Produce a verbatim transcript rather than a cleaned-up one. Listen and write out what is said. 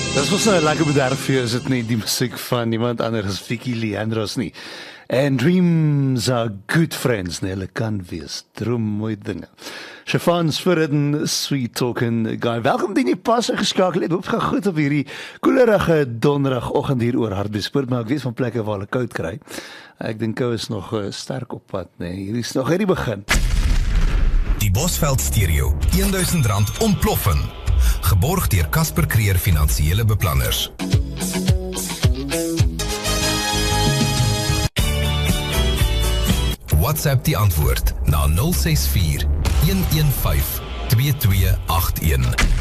Dit was nou 'n lekker bederf vir jou, is dit nie die musiek van niemand anders as Vicky Leandros nie. And dreams are good friends, nee, hulle kan wees, droom mooi dinge. Stefan Swirden, sweet talking guy. Welkom die nie pas geskakel het, hoop gaan goed op hierdie koelerige donderdagoggend hier oor Hartbeespoort, maar ek weet van plekke waar hulle koud kry. Ek dink kou is nog uh, sterk op pad, nee, hier is nog hierdie begin. Die Bosveld Stereo, duisend rand ontploffen. Geborg deur Casper Creer Finansiële Beplanners. WhatsApp die antwoord na nul ses vier, een een vyf, twee twee agt een.